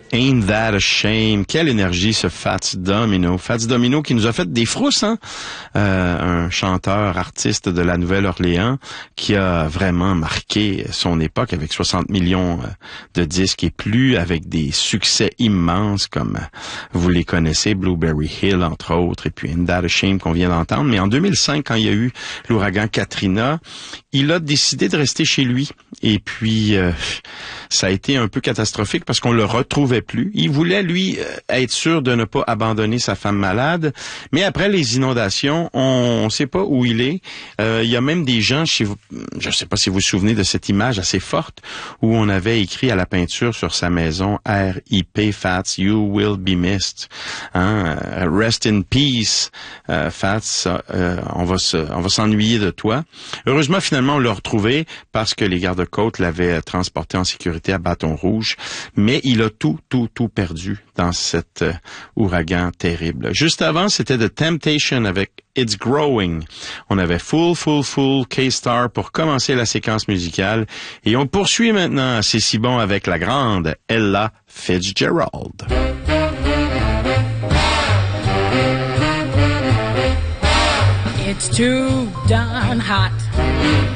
Ain't That a Shame. Quelle énergie ce Fats Domino. Fats Domino qui nous a fait des frousses, hein? Un chanteur, artiste de la Nouvelle-Orléans qui a vraiment marqué son époque avec 60 millions de disques et plus, avec des succès immenses comme vous les connaissez, Blueberry Hill entre autres, et puis Ain't That a Shame qu'on vient d'entendre. Mais en 2005, quand il y a eu l'ouragan Katrina, il a décidé de rester chez lui. Et puis, ça a été un peu catastrophique parce qu'on le retrouvait plus. Il voulait, lui, être sûr de ne pas abandonner sa femme malade. Mais après les inondations, on ne sait pas où il est. Il y a même des gens chez vous, je ne sais pas si vous vous souvenez de cette image assez forte où on avait écrit à la peinture sur sa maison R.I.P. Fats, you will be missed. Hein? Rest in peace, Fats. On va s'ennuyer de toi. Heureusement, finalement, on l'a retrouvé parce que les gardes-côtes l'avaient transporté en sécurité à Bâton-Rouge. Mais il a tout perdu dans cet ouragan terrible. Juste avant, c'était The Temptation avec It's Growing. On avait Full, K-Star pour commencer la séquence musicale. Et on poursuit maintenant, c'est si bon, avec la grande Ella Fitzgerald. It's too darn hot